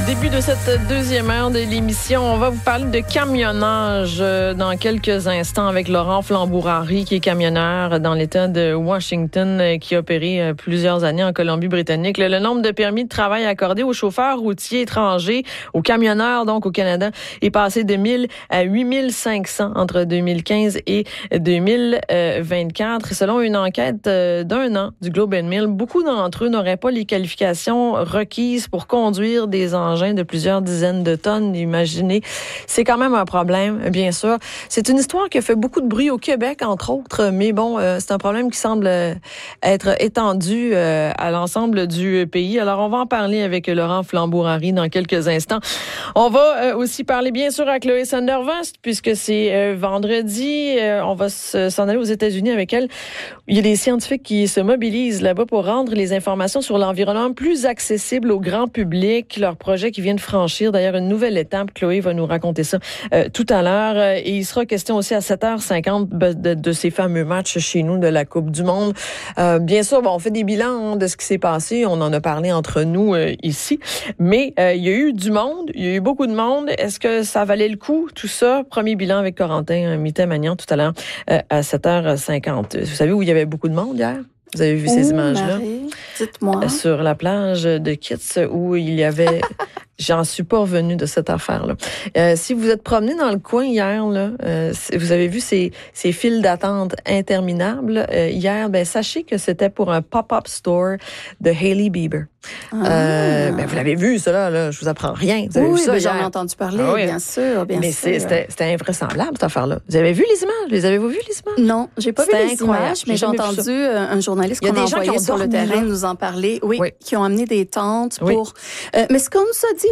Début de cette deuxième heure de l'émission, on va vous parler de camionnage dans quelques instants avec Laurent Flambourari, qui est camionneur dans l'État de Washington, qui a opéré plusieurs années en Colombie-Britannique. Le nombre de permis de travail accordés aux chauffeurs routiers étrangers, aux camionneurs, donc au Canada, est passé de 1000 à 8500 entre 2015 et 2024. Selon une enquête d'un an du Globe and Mail, beaucoup d'entre eux n'auraient pas les qualifications requises pour conduire des engins de plusieurs dizaines de tonnes. Imaginez, c'est quand même un problème, bien sûr. C'est une histoire qui a fait beaucoup de bruit au Québec, entre autres, mais bon, c'est un problème qui semble être étendu à l'ensemble du pays. Alors, on va en parler avec Laurent Flambourari dans quelques instants. On va aussi parler, bien sûr, à Chloé Sandervast, puisque c'est vendredi. On va s'en aller aux États-Unis avec elle. Il y a des scientifiques qui se mobilisent là-bas pour rendre les informations sur l'environnement plus accessibles au grand public. Leur projet qui vient de franchir d'ailleurs une nouvelle étape. Chloé va nous raconter ça tout à l'heure. Et il sera question aussi à 7h50 de ces fameux matchs chez nous de la Coupe du Monde. Bien sûr, bon, on fait des bilans de ce qui s'est passé. On en a parlé entre nous ici. Mais il y a eu du monde. Il y a eu beaucoup de monde. Est-ce que ça valait le coup, tout ça? Premier bilan avec Corentin Mitet-Magnan tout à l'heure à 7h50. Vous savez où il y avait beaucoup de monde hier? Vous avez vu ces images-là? Marie, dites-moi. Sur la plage de Kitts où il y avait... J'en suis pas revenue de cette affaire-là. Si vous êtes promené dans le coin hier, là, vous avez vu ces files d'attente interminables hier, ben sachez que c'était pour un pop-up store de Hailey Bieber. Ben vous l'avez vu, ça là, je vous apprends rien. Vous avez vu ça hier? J'en ai entendu parler, bien sûr. Mais c'était invraisemblable, cette affaire-là. Vous avez vu les images? Les avez-vous vu, les images? Non, j'ai pas vu les images, mais j'ai entendu un journaliste qu'on a envoyé sur le terrain nous en parler. Oui, qui ont amené des tentes pour... mais ce qu'on nous a dit